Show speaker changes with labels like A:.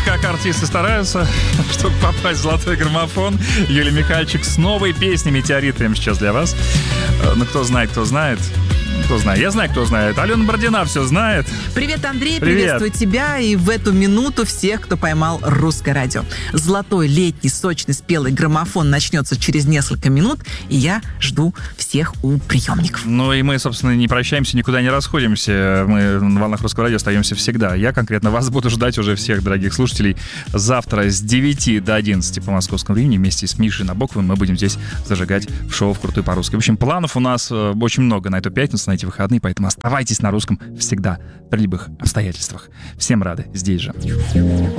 A: как артисты стараются, чтобы попасть в золотой граммофон. Юлия Михальчик с новой песней «Метеорит» прямо сейчас для вас. Ну, кто знает, кто знает. Кто знает? Я знаю, кто знает. Алена Бородина все знает.
B: Привет, Андрей.
A: Привет.
B: Приветствую тебя и в эту минуту всех, кто поймал русское радио. Золотой, летний, сочный, спелый граммофон начнется через несколько минут, и я жду всех у приемников.
A: Ну и мы, собственно, не прощаемся, никуда не расходимся. Мы на волнах русского радио остаемся всегда. Я конкретно вас буду ждать уже всех, дорогих слушателей, завтра с 9 до 11 по московскому времени вместе с Мишей Набоковым мы будем здесь зажигать в шоу «Вкрутой по-русски». В общем, планов у нас очень много на эту пятницу, на эти выходные, поэтому оставайтесь на русском всегда, при любых обстоятельствах. Всем рады здесь же.